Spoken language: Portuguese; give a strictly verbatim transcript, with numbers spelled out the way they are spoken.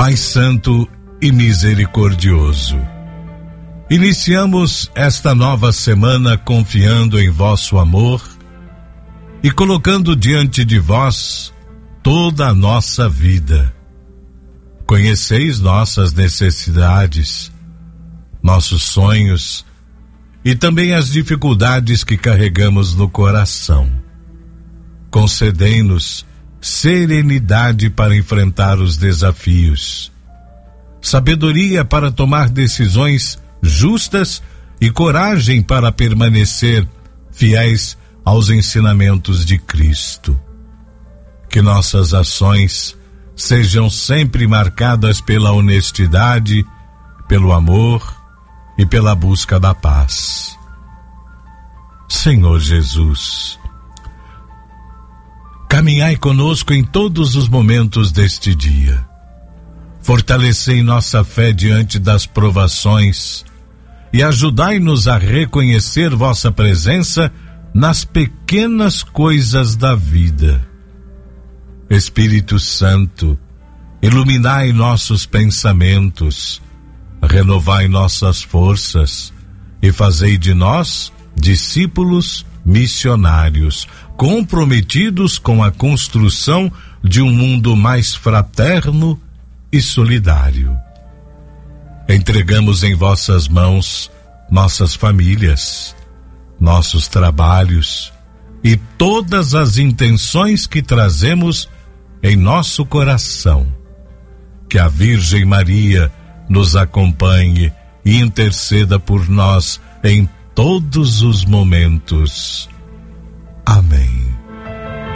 Pai Santo e Misericordioso, iniciamos esta nova semana confiando em vosso amor e colocando diante de vós toda a nossa vida. Conheceis nossas necessidades, nossos sonhos e também as dificuldades que carregamos no coração. Concedei-nos serenidade para enfrentar os desafios, sabedoria para tomar decisões justas e coragem para permanecer fiéis aos ensinamentos de Cristo. Que nossas ações sejam sempre marcadas pela honestidade, pelo amor e pela busca da paz. Senhor Jesus, caminhai conosco em todos os momentos deste dia. Fortalecei nossa fé diante das provações e ajudai-nos a reconhecer vossa presença nas pequenas coisas da vida. Espírito Santo, iluminai nossos pensamentos, renovai nossas forças e fazei de nós discípulos missionários, comprometidos com a construção de um mundo mais fraterno e solidário. Entregamos em vossas mãos nossas famílias, nossos trabalhos e todas as intenções que trazemos em nosso coração. Que a Virgem Maria nos acompanhe e interceda por nós em todos os momentos. Amém.